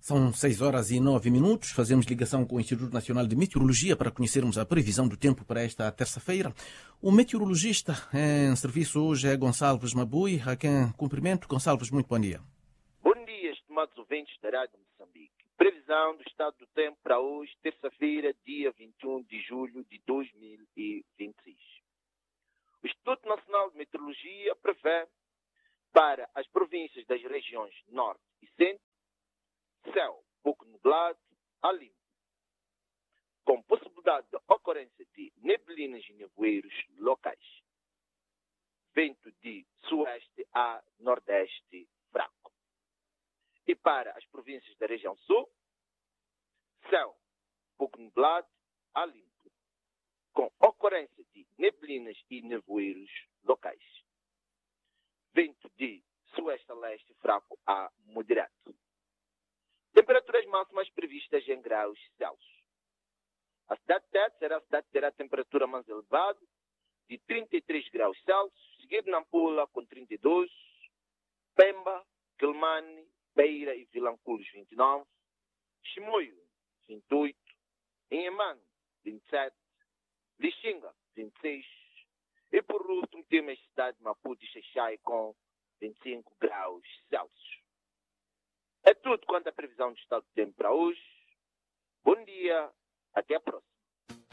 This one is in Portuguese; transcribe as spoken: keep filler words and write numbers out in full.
São seis horas e nove minutos. Fazemos ligação com o Instituto Nacional de Meteorologia para conhecermos a previsão do tempo para esta terça-feira. O meteorologista em serviço hoje é Gonçalves Mabui, a quem cumprimento. Gonçalves, muito bom dia. Bom dia, estimados ouvintes da Rádio Moçambique. Previsão do estado do tempo para hoje, terça-feira, dia vinte e um de julho de dois mil e vinte e seis. O Instituto Nacional de Meteorologia prevê para as províncias das regiões Norte e Centro céu pouco nublado a limpo, com possibilidade de ocorrência de neblinas e nevoeiros locais. Vento de sueste a nordeste fraco. E para as províncias da região sul, céu pouco nublado a limpo, com ocorrência de neblinas e nevoeiros locais. Vento de sueste a leste fraco a moderado. Temperaturas máximas previstas em graus Celsius. A cidade de Tete será a cidade que terá a temperatura mais elevada, de trinta e três graus Celsius, seguido Nampula com trinta e dois, Pemba, Quelimane, Beira e Vilanculos vinte e nove, Chimoio vinte e oito, Inhemane vinte e sete, Lixinga vinte e seis e por último temos a cidade de Maputo e Xaixai com vinte e cinco graus Celsius. É tudo quanto à previsão do estado do tempo para hoje. Bom dia, até a próxima.